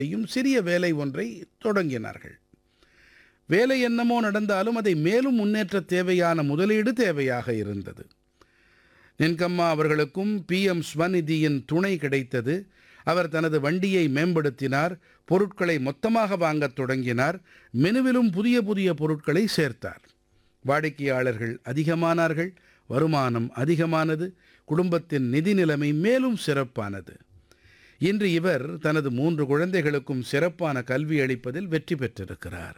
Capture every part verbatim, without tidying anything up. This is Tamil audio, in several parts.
செய்யும் சிறிய வேலை ஒன்றை தொடங்கினார்கள். வேலை என்னமோ நடந்தாலும் அதை மேலும் முன்னேற்றத் தேவையான முதலீடு தேவையாக இருந்தது. நின்கம்மா அவர்களுக்கும் பிஎம் ஸ்வநிதியின் துணை கிடைத்தது. அவர் தனது வண்டியை மேம்படுத்தினார், பொருட்களை மொத்தமாக வாங்கத் தொடங்கினார், மெனுவிலும் புதிய புதிய பொருட்களை சேர்த்தார். வாடிக்கையாளர்கள் அதிகமானார்கள், வருமானம் அதிகமானது, குடும்பத்தின் நிதி நிலைமை மேலும் சிறப்பானது. இன்று இவர் தனது மூன்று குழந்தைகளுக்கும் சிறப்பான கல்வி அளிப்பதில் வெற்றி பெற்றிருக்கிறார்.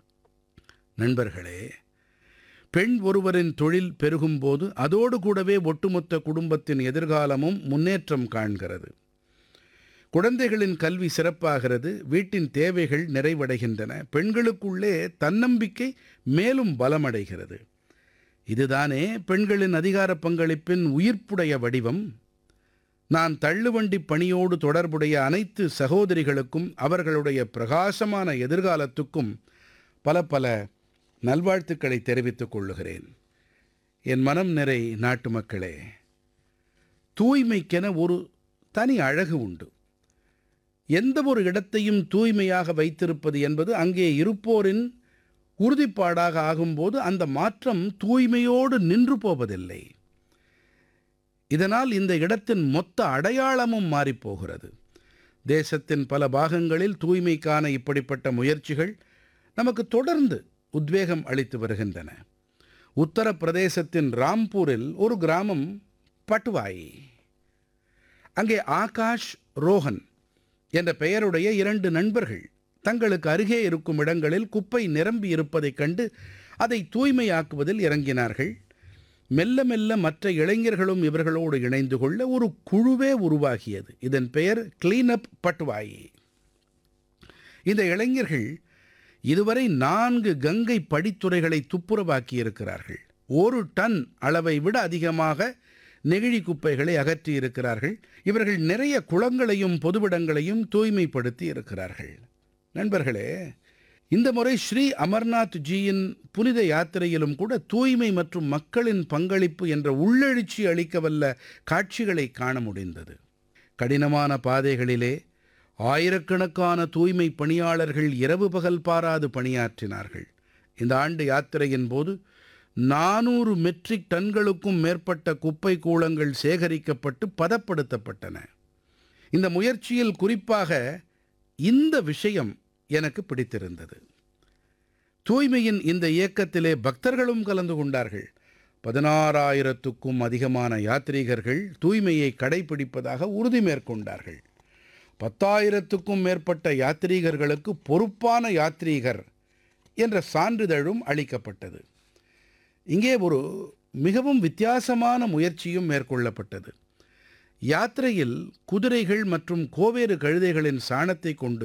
நண்பர்களே, பெண் ஒருவரின் தொழில் பெருகும்போது அதோடு கூடவே ஒட்டுமொத்த குடும்பத்தின் எதிர்காலமும் முன்னேற்றம் காண்கிறது. குழந்தைகளின் கல்வி சிறப்பாகிறது, வீட்டின் தேவைகள் நிறைவடைகின்றன, பெண்களுக்குள்ளே தன்னம்பிக்கை மேலும் பலமடைகிறது. இதுதானே பெண்களின் அதிகார பங்களிப்பின் உயிர்ப்புடைய வடிவம். நான் தள்ளுவண்டி பணியோடு தொடர்புடைய அனைத்து சகோதரிகளுக்கும் அவர்களுடைய பிரகாசமான எதிர்காலத்துக்கும் பல பல நல்வாழ்த்துக்களை தெரிவித்துக் கொள்ளுகிறேன். என் மனம் நிறை நாட்டு மக்களே, தூய்மைக்கென ஒரு தனி அழகு உண்டு. எந்த ஒரு இடத்தையும் தூய்மையாக வைத்திருப்பது என்பது அங்கே இருப்போரின் உறுதிப்பாடாக ஆகும்போது அந்த மாற்றம் தூய்மையோடு நின்று போவதில்லை. இதனால் இந்த இடத்தின் மொத்த அடையாளமும் மாறிப்போகிறது. தேசத்தின் பல பாகங்களில் தூய்மைக்கான இப்படிப்பட்ட முயற்சிகள் நமக்கு தொடர்ந்து உத்வேகம் அளித்து வருகின்றன. உத்தரப்பிரதேசத்தின் ராம்பூரில் ஒரு கிராமம் பட்வாயி. அங்கே ஆகாஷ், ரோஹன் என்ற பெயருடைய இரண்டு நண்பர்கள் தங்களுக்கு அருகே இருக்கும் இடங்களில் குப்பை நிரம்பி இருப்பதைக் கண்டு அதை தூய்மையாக்குவதில் இறங்கினார்கள். மெல்ல மெல்ல மற்ற இளைஞர்களும் இவர்களோடு இணைந்து கொள்ள ஒரு குழுவே உருவாகியது. இதன் பெயர் கிளீன் அப் பட்வாயி. இந்த இளைஞர்கள் இதுவரை நான்கு கங்கை படித்துறைகளை துப்புரவாக்கியிருக்கிறார்கள். ஒரு டன் அளவை விட அதிகமாக நெகிழி குப்பைகளை அகற்றி இருக்கிறார்கள். இவர்கள் நிறைய குளங்களையும் பொதுவிடங்களையும் தூய்மைப்படுத்தி இருக்கிறார்கள். நண்பர்களே, இந்த முறை ஸ்ரீ அமர்நாத் ஜியின் புனித யாத்திரையிலும் கூட தூய்மை மற்றும் மக்களின் பங்களிப்பு என்ற உள்ளெழுச்சி அளிக்கவல்ல காட்சிகளை காண முடிந்தது. கடினமான பாதைகளிலே ஆயிரக்கணக்கான தூய்மை பணியாளர்கள் இரவு பகல் பாராது பணியாற்றினார்கள். இந்த ஆண்டு யாத்திரையின் போது நானூறு மெட்ரிக் டன்களுக்கும் மேற்பட்ட குப்பை கூளங்கள் சேகரிக்கப்பட்டு பதப்படுத்தப்பட்டன. இந்த முயற்சியில் குறிப்பாக இந்த விஷயம் எனக்கு பிடித்திருந்தது. தூய்மையின் இந்த இயக்கத்திலே பக்தர்களும் கலந்து கொண்டார்கள். பதினாறாயிரத்துக்கும் அதிகமான யாத்ரீகர்கள் தூய்மையை கடைபிடிப்பதாக உறுதி மேற்கொண்டார்கள். பத்தாயிரத்துக்கும் மேற்பட்ட யாத்ரீகர்களுக்கு பொறுப்பான யாத்ரீகர் என்ற சான்றிதழும் அளிக்கப்பட்டது. இங்கே ஒரு மிகவும் வித்தியாசமான முயற்சியும் மேற்கொள்ளப்பட்டது. யாத்திரையில் குதிரைகள் மற்றும் கோவேறு கழுதைகளின் சாணத்தை கொண்டு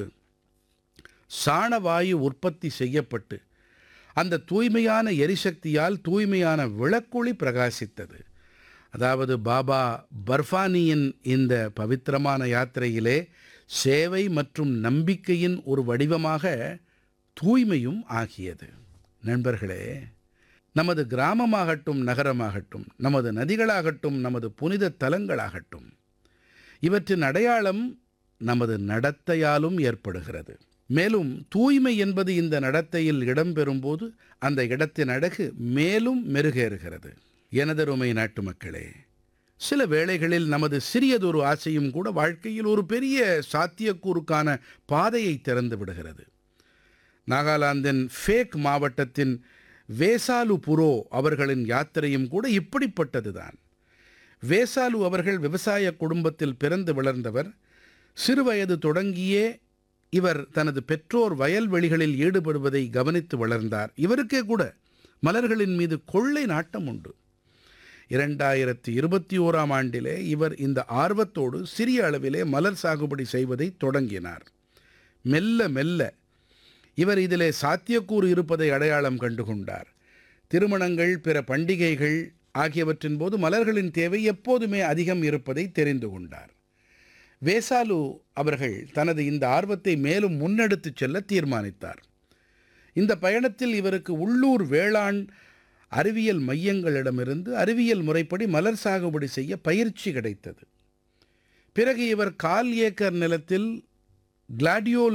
சாணவாயு உற்பத்தி செய்யப்பட்டு அந்த தூய்மையான எரிசக்தியால் தூய்மையான விளக்கொளி பிரகாசித்தது. அதாவது பாபா பர்ஃபானியின் இந்த பவித்திரமான யாத்திரையிலே சேவை மற்றும் நம்பிக்கையின் ஒரு வடிவமாக தூய்மையும் ஆகியது. நண்பர்களே, நமது கிராமமாகட்டும், நகரமாகட்டும், நமது நதிகளாகட்டும், நமது புனித தலங்களாகட்டும், இவற்றின் அடையாளம் நமது நடத்தையாலும் ஏற்படுகிறது. மேலும் தூய்மை என்பது இந்த நடத்தையில் இடம்பெறும்போது அந்த இடத்தின் அழகு மேலும் மெருகேறுகிறது. எனதருமை நாட்டு மக்களே, சில வேளைகளில் நமது சிறியதொரு ஆசையும் கூட வாழ்க்கையில் ஒரு பெரிய சாத்தியக்கூறுக்கான பாதையை திறந்து விடுகிறது. நாகாலாந்தின் ஃபேக் மாவட்டத்தின் வேசாலு புரோ அவர்களின் யாத்திரையும் கூட இப்படிப்பட்டதுதான். வேசாலு அவர்கள் விவசாய குடும்பத்தில் பிறந்து வளர்ந்தவர். சிறுவயது தொடங்கியே இவர் தனது பெற்றோர் வயல்வெளிகளில் ஈடுபடுவதை கவனித்து வளர்ந்தார். இவருக்கே கூட மலர்களின் மீது கொள்ளை நாட்டம் உண்டு. இரண்டாயிரத்தி இருபத்தி ஓராம் ஆண்டிலே இவர் இந்த ஆர்வத்தோடு சிறிய அளவிலே மலர் சாகுபடி செய்வதை தொடங்கினார். மெல்ல மெல்ல இவர் இதிலே சாத்தியக்கூறு இருப்பதை அடையாளம் கண்டுகொண்டார். திருமணங்கள், பிற பண்டிகைகள் ஆகியவற்றின் போது மலர்களின் தேவை எப்போதுமே அதிகம் இருப்பதை தெரிந்து கொண்டார். வேசாலு அவர்கள் தனது இந்த ஆர்வத்தை மேலும் முன்னெடுத்துச் செல்ல தீர்மானித்தார். இந்த பயணத்தில் இவருக்கு உள்ளூர் வேளாண் அறிவியல் மையங்களிடமிருந்து அறிவியல் முறைப்படி மலர் சாகுபடி செய்ய பயிற்சி கிடைத்தது. பிறகு இவர் கால் ஏக்கர் நிலத்தில் கிளாடியோலஸ்